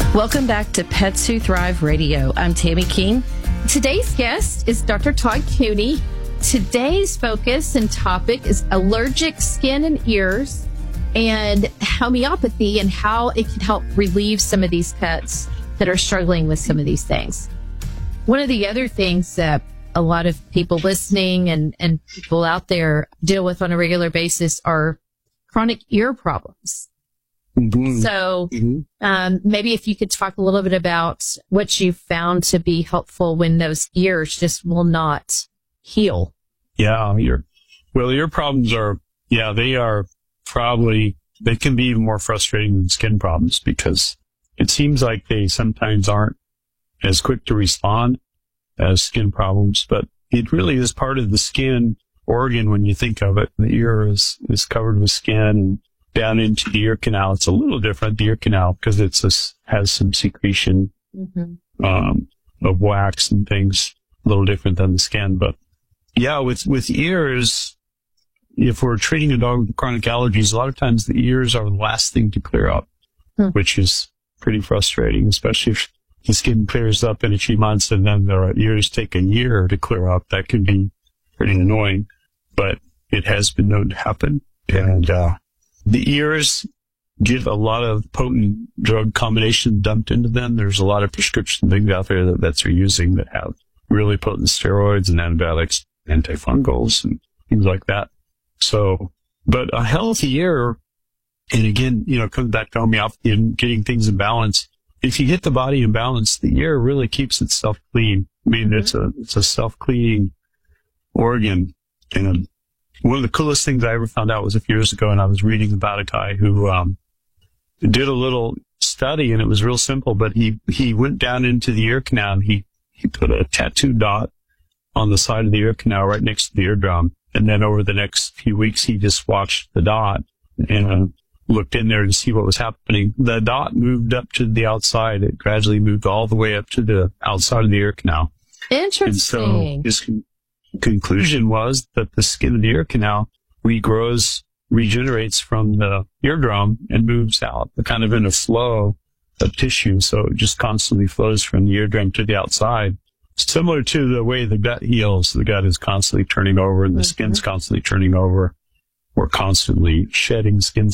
Welcome back to Pets Who Thrive Radio. I'm Tammy King. Today's guest is Dr. Todd Cooney. Today's focus and topic is allergic skin and ears and homeopathy and how it can help relieve some of these pets that are struggling with some of these things. One of the other things that a lot of people listening and people out there deal with on a regular basis are chronic ear problems. Mm-hmm. So maybe if you could talk a little bit about what you found to be helpful when those ears just will not heal. Yeah, ear problems are, they can be even more frustrating than skin problems because it seems like they sometimes aren't as quick to respond as skin problems, but it really is part of the skin organ when you think of it. The ear is covered with skin. Down into the ear canal, it's a little different, the ear canal, because has some secretion of wax and things, a little different than the skin. But yeah, with ears, if we're treating a dog with chronic allergies, a lot of times the ears are the last thing to clear up, which is pretty frustrating, especially if the skin clears up in a few months and then their ears take a year to clear up. That can be pretty annoying, but it has been known to happen. And the ears get a lot of potent drug combination dumped into them. There's a lot of prescription things out there that vets are using that have really potent steroids and antibiotics, antifungals, and things like that. So, but a healthy ear, and again, comes back to homeopathy and getting things in balance. If you get the body in balance, the ear really keeps itself clean. I mean, it's a self-cleaning organ. And one of the coolest things I ever found out was a few years ago, and I was reading about a guy who did a little study, and it was real simple, but he went down into the ear canal, and he put a tattoo dot on the side of the ear canal right next to the eardrum. And then over the next few weeks, he just watched the dot and looked in there to see what was happening. The dot moved up to the outside. It gradually moved all the way up to the outside of the ear canal. Interesting. And so his conclusion was that the skin of the ear canal regenerates from the eardrum and moves out, kind of in a flow of tissue. So it just constantly flows from the eardrum to the outside. Similar to the way the gut heals. The gut is constantly turning over and the skin's constantly turning over. We're constantly shedding skin